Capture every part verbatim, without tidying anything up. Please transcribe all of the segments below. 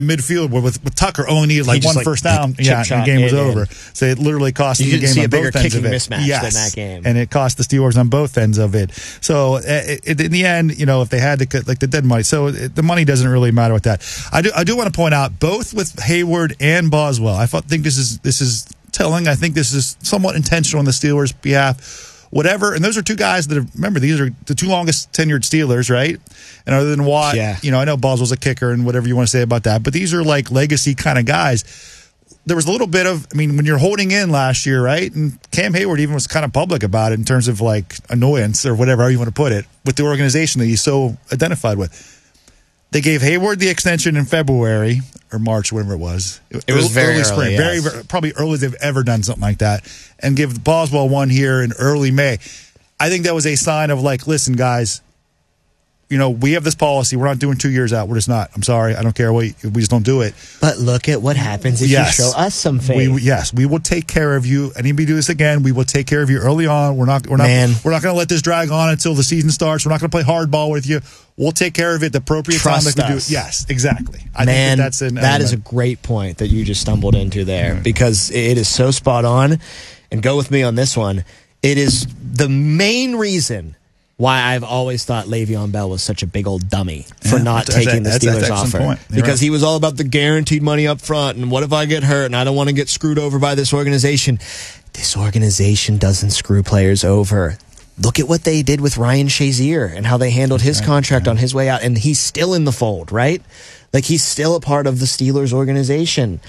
midfield with, with Tucker only needed like one like, first down. Yeah, and the game was over. So it literally cost you the game see on a bigger both ends of it. Mismatch yes. than that game. And it cost the Steelers on both ends of it. So it, it, in the end, you know, if they had to, like the dead money, so it, the money doesn't really matter with that. I do, I do want to point out both with Hayward and Boswell. I think this is this is telling. I think this is somewhat intentional on the Steelers' behalf. Whatever, and those are two guys that have, remember, these are the two longest tenured Steelers, right? And other than Watt, yeah. you know, I know Boswell's a kicker and whatever you want to say about that, but these are like legacy kind of guys. There was a little bit of, I mean, when you're holding in last year, right? And Cam Hayward even was kind of public about it in terms of like annoyance or whatever you want to put it with the organization that he's so identified with. They gave Hayward the extension in February or March, whatever it was. It was very early, spring, yes. very, very probably early they've ever done something like that, and give Boswell one here in early May. I think that was a sign of like, listen, guys, you know, we have this policy. We're not doing two years out. We're just not. I'm sorry. I don't care. We we just don't do it. But look at what happens if yes. you show us some faith. We, yes, we will take care of you. And if we do this again, we will take care of you early on. We're not. We're not. Man. We're not going to let this drag on until the season starts. We're not going to play hardball with you. We'll take care of it at the appropriate Trust time. Like we us. do. Yes, exactly. I Man, think that that's an that element. is a great point that you just stumbled into there mm-hmm. because it is so spot on. And go with me on this one. It is the main reason why I've always thought Le'Veon Bell was such a big old dummy for yeah, not that's, taking that's, the Steelers that's offer. Point. Because right. he was all about the guaranteed money up front, and what if I get hurt and I don't want to get screwed over by this organization? This organization doesn't screw players over. Look at what they did with Ryan Shazier and how they handled his right, contract right. on his way out, and he's still in the fold, right? Like, he's still a part of the Steelers organization.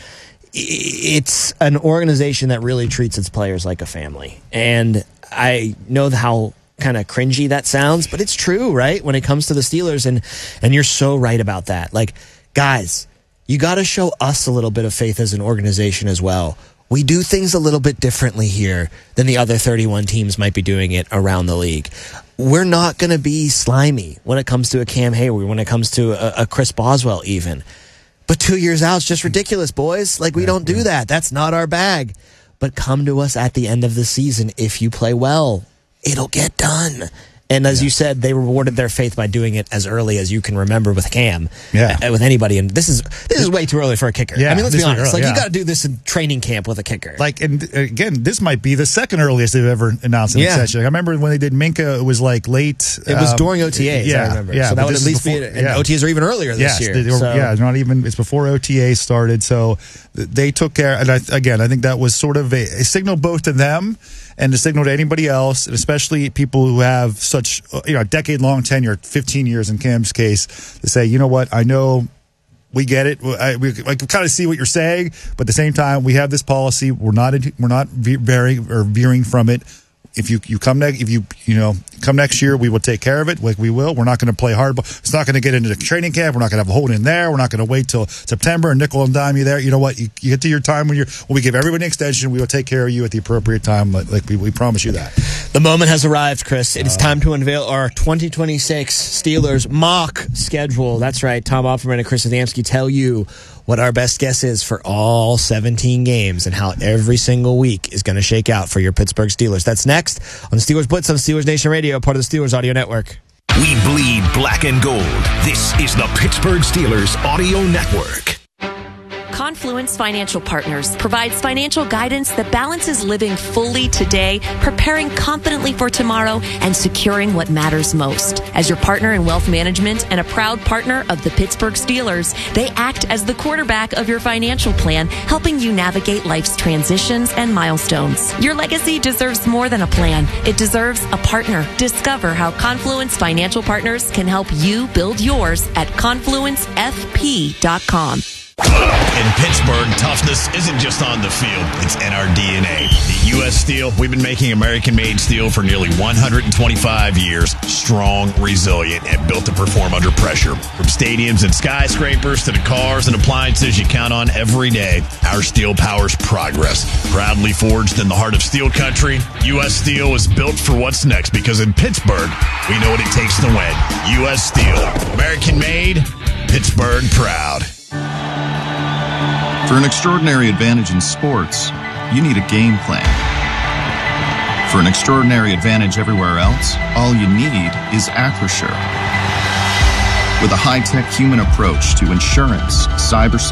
It's an organization that really treats its players like a family, and I know how kind of cringy that sounds, but it's true, right? When it comes to the Steelers, and and you're so right about that. Like, guys, you got to show us a little bit of faith as an organization as well. We do things a little bit differently here than the other thirty-one teams might be doing it around the league. We're not going to be slimy when it comes to a Cam Hayward, when it comes to a, a Chris Boswell even. But two years out is just ridiculous, boys. Like, we yeah, don't do yeah. that. That's not our bag. But come to us at the end of the season if you play well. It'll get done. And as yeah. you said, they rewarded their faith by doing it as early as you can remember with Cam, yeah. uh, with anybody. And this is this is way too early for a kicker. Yeah, I mean, let's be honest. Early, like yeah. you got to do this in training camp with a kicker. Like, and again, this might be the second earliest they've ever announced an yeah. extension. Like, I remember when they did Minka, it was like late. It was um, during O T As. Yeah, I remember. yeah. So that would at least before, be. And yeah. O T As are even earlier yes, this year. They were, so. Yeah, not even. It's before O T A started. So they took care. And I, again, I think that was sort of a, a signal both to them and a signal to anybody else, and especially people who have such, you know, a decade-long tenure, fifteen years in Cam's case, to say, you know what, I know we get it. I, we, I can kind of see what you're saying, but at the same time, we have this policy. We're not we're not varying or veering from it. If you you come next, if you you know come next year, we will take care of it. Like we will. We're not going to play hardball. It's not going to get into the training camp. We're not going to have a hold in there. We're not going to wait till September and nickel and dime you there. You know what? You, you get to your time when you're when we give everybody an extension. We will take care of you at the appropriate time. Like, like we, we promise you that. The moment has arrived, Chris. It is time to unveil our twenty twenty-six Steelers mock schedule. That's right. Tom Offerman and Chris Adamski tell you what our best guess is for all seventeen games and how every single week is going to shake out for your Pittsburgh Steelers. That's next on the Steelers Blitz on Steelers Nation Radio, part of the Steelers Audio Network. We bleed black and gold. This is the Pittsburgh Steelers Audio Network. Confluence Financial Partners provides financial guidance that balances living fully today, preparing confidently for tomorrow, and securing what matters most. As your partner in wealth management and a proud partner of the Pittsburgh Steelers, they act as the quarterback of your financial plan, helping you navigate life's transitions and milestones. Your legacy deserves more than a plan. It deserves a partner. Discover how Confluence Financial Partners can help you build yours at confluence f p dot com. In Pittsburgh, toughness isn't just on the field, it's in our D N A. At U S Steel, we've been making American-made steel for nearly one hundred twenty-five years. Strong, resilient, and built to perform under pressure. From stadiums and skyscrapers to the cars and appliances you count on every day, our steel powers progress. Proudly forged in the heart of steel country, U S Steel is built for what's next because in Pittsburgh, we know what it takes to win. U S Steel. American-made, Pittsburgh proud. For an extraordinary advantage in sports, you need a game plan. For an extraordinary advantage everywhere else, all you need is Acrisure. With a high-tech human approach to insurance, cybersecurity,